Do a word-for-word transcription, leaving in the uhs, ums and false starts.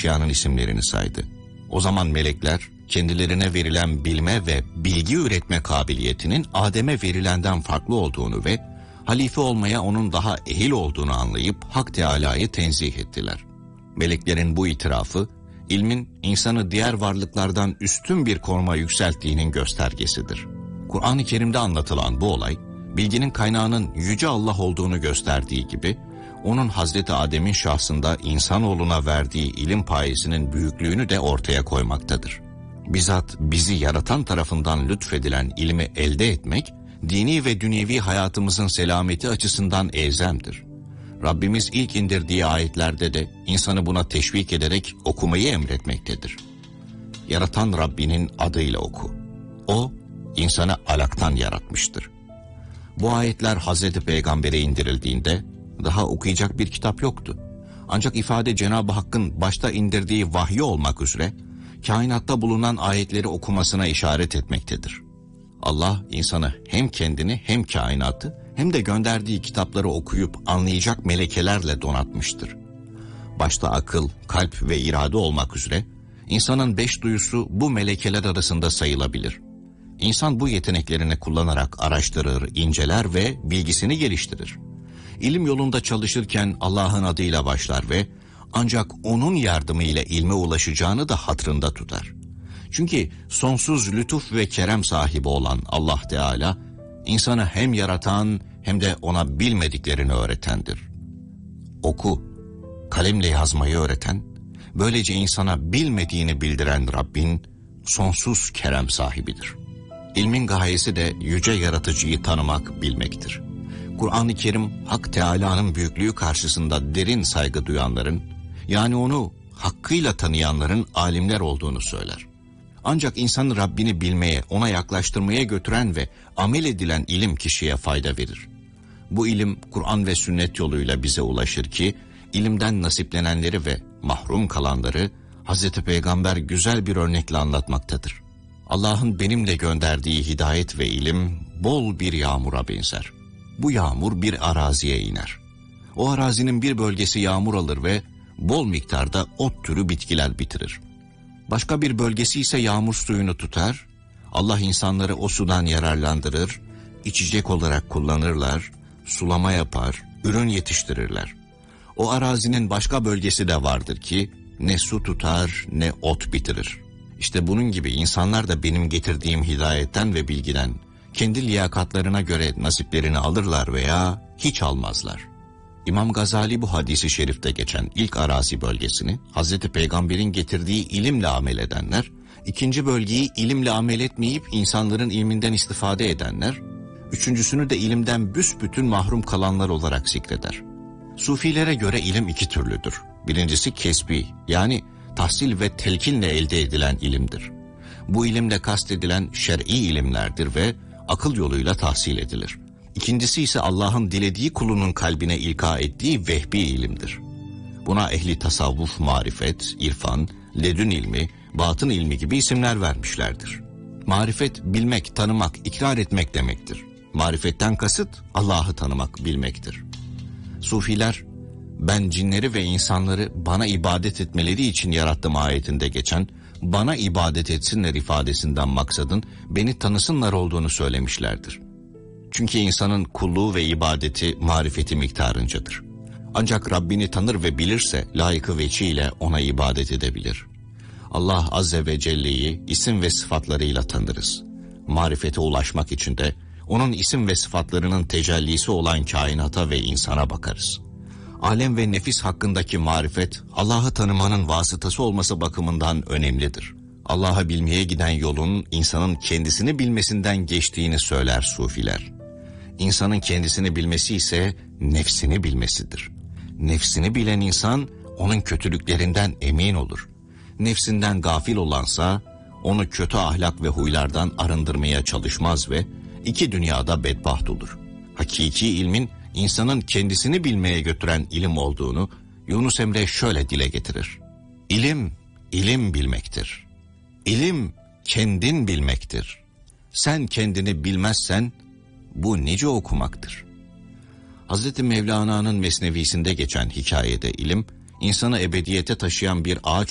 eşyanın isimlerini saydı. O zaman melekler kendilerine verilen bilme ve bilgi üretme kabiliyetinin Adem'e verilenden farklı olduğunu ve halife olmaya onun daha ehil olduğunu anlayıp Hak Teâlâ'yı tenzih ettiler. Meleklerin bu itirafı, ilmin insanı diğer varlıklardan üstün bir konuma yükselttiğinin göstergesidir. Kur'an-ı Kerim'de anlatılan bu olay, bilginin kaynağının Yüce Allah olduğunu gösterdiği gibi, onun Hazreti Adem'in şahsında insanoğluna verdiği ilim payesinin büyüklüğünü de ortaya koymaktadır. Bizzat bizi yaratan tarafından lütfedilen ilmi elde etmek, dini ve dünyevi hayatımızın selameti açısından elzemdir. Rabbimiz ilk indirdiği ayetlerde de insanı buna teşvik ederek okumayı emretmektedir. Yaratan Rabbinin adıyla oku. O, insanı alaktan yaratmıştır. Bu ayetler Hazreti Peygamber'e indirildiğinde daha okuyacak bir kitap yoktu. Ancak ifade Cenab-ı Hakk'ın başta indirdiği vahyi olmak üzere kainatta bulunan ayetleri okumasına işaret etmektedir. Allah insanı hem kendini hem kainatı hem de gönderdiği kitapları okuyup anlayacak melekelerle donatmıştır. Başta akıl, kalp ve irade olmak üzere insanın beş duyusu bu melekeler arasında sayılabilir. İnsan bu yeteneklerini kullanarak araştırır, inceler ve bilgisini geliştirir. İlim yolunda çalışırken Allah'ın adıyla başlar ve ancak onun yardımıyla ilme ulaşacağını da hatırında tutar. Çünkü sonsuz lütuf ve kerem sahibi olan Allah Teala, insanı hem yaratan hem de ona bilmediklerini öğretendir. Oku, kalemle yazmayı öğreten, böylece insana bilmediğini bildiren Rabbin sonsuz kerem sahibidir. İlmin gayesi de yüce yaratıcıyı tanımak, bilmektir. Kur'an-ı Kerim, Hak Teâlâ'nın büyüklüğü karşısında derin saygı duyanların, yani onu hakkıyla tanıyanların alimler olduğunu söyler. Ancak insanın Rabbini bilmeye, ona yaklaştırmaya götüren ve amel edilen ilim kişiye fayda verir. Bu ilim Kur'an ve sünnet yoluyla bize ulaşır ki, ilimden nasiplenenleri ve mahrum kalanları Hazreti Peygamber güzel bir örnekle anlatmaktadır. Allah'ın benimle gönderdiği hidayet ve ilim bol bir yağmura benzer. Bu yağmur bir araziye iner. O arazinin bir bölgesi yağmur alır ve bol miktarda ot türü bitkiler bitirir. Başka bir bölgesi ise yağmur suyunu tutar, Allah insanları o sudan yararlandırır, içecek olarak kullanırlar, sulama yapar, ürün yetiştirirler. O arazinin başka bölgesi de vardır ki ne su tutar ne ot bitirir. İşte bunun gibi insanlar da benim getirdiğim hidayetten ve bilgiden kendi liyakatlarına göre nasiplerini alırlar veya hiç almazlar. İmam Gazali bu hadisi şerifte geçen ilk arazi bölgesini Hazreti Peygamber'in getirdiği ilimle amel edenler, ikinci bölgeyi ilimle amel etmeyip insanların ilminden istifade edenler, üçüncüsünü de ilimden büsbütün mahrum kalanlar olarak zikreder. Sufilere göre ilim iki türlüdür. Birincisi kesbi, yani tahsil ve telkinle elde edilen ilimdir. Bu ilimle kastedilen şer'i ilimlerdir ve akıl yoluyla tahsil edilir. İkincisi ise Allah'ın dilediği kulunun kalbine ilka ettiği vehbi ilimdir. Buna ehli tasavvuf, marifet, irfan, ledün ilmi, batın ilmi gibi isimler vermişlerdir. Marifet, bilmek, tanımak, ikrar etmek demektir. Marifetten kasıt Allah'ı tanımak, bilmektir. Sufiler, ben cinleri ve insanları bana ibadet etmeleri için yarattım ayetinde geçen bana ibadet etsinler ifadesinden maksadın beni tanısınlar olduğunu söylemişlerdir. Çünkü insanın kulluğu ve ibadeti marifeti miktarıncadır. Ancak Rabbini tanır ve bilirse layıkı veçiyle ona ibadet edebilir. Allah Azze ve Celle'yi isim ve sıfatlarıyla tanırız. Marifete ulaşmak için de onun isim ve sıfatlarının tecellisi olan kainata ve insana bakarız. Alem ve nefis hakkındaki marifet, Allah'ı tanımanın vasıtası olması bakımından önemlidir. Allah'ı bilmeye giden yolun insanın kendisini bilmesinden geçtiğini söyler sufiler. İnsanın kendisini bilmesi ise nefsini bilmesidir. Nefsini bilen insan onun kötülüklerinden emin olur. Nefsinden gafil olansa onu kötü ahlak ve huylardan arındırmaya çalışmaz ve iki dünyada bedbaht olur. Hakiki ilmin insanın kendisini bilmeye götüren ilim olduğunu Yunus Emre şöyle dile getirir. İlim, ilim bilmektir. İlim, kendin bilmektir. Sen kendini bilmezsen bu nice okumaktır. Hazreti Mevlana'nın Mesnevisinde geçen hikayede ilim, insanı ebediyete taşıyan bir ağaç